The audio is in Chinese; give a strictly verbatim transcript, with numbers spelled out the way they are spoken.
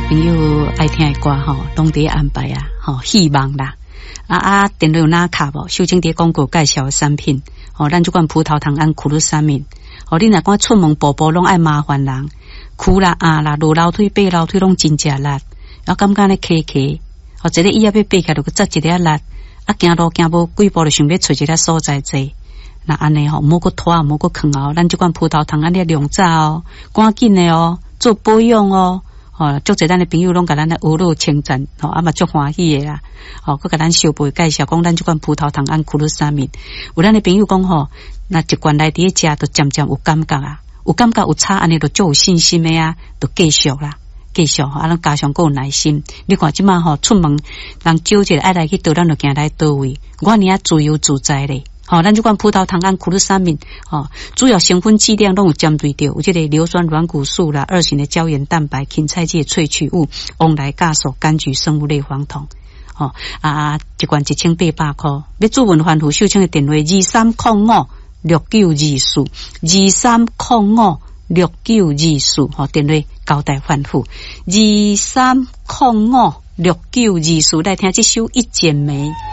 朋友爱听的歌吼，拢伫安排啊，吼希望啦。啊啊，电话有哪卡无？秀晶伫广告介绍的产品，吼，咱即款葡萄糖胺苦鲁沙敏，吼，你若讲出门步步拢爱麻烦人，哭啦啊啦，落楼梯爬楼梯拢真正力，啊感觉咧咳咳，吼，一个椅仔要爬起来就再一个力，啊行路行无几步就想要找一个所在坐。那安尼吼，莫个拖，莫个坑哦，咱即款葡萄糖胺咧量早哦，赶紧的哦，做保养哦。吼，足侪咱的朋友拢甲咱的鹅肉称赞，吼，啊嘛足欢喜的啦。吼，佮甲咱小辈介绍讲，咱即款葡萄糖胺苦鲁沙敏，有咱的朋友讲吼，那一罐来伫食，就渐渐有感觉啊，有感觉有差，安尼就足有信心的啊，就继续啦，继续吼，啊，咱加上够有耐心。你看即马吼出门，人招一个爱来去倒，咱就行来倒位，我呢啊自由自在咧。吼、哦，咱即款葡萄糖胺苦鲁沙敏，吼，主要成分剂量拢有针对着，有即个硫酸软骨素啦、二型的胶原蛋白、芹菜剂萃取物、翁来酵素、柑橘生物类黄酮，吼、哦、啊，一罐一千八百块。要主文番薯秀清的电话：二三零五六九二四，二三零五六九二四，吼，电话交代番薯：二三零五六九二四，来听这首《一剪梅》。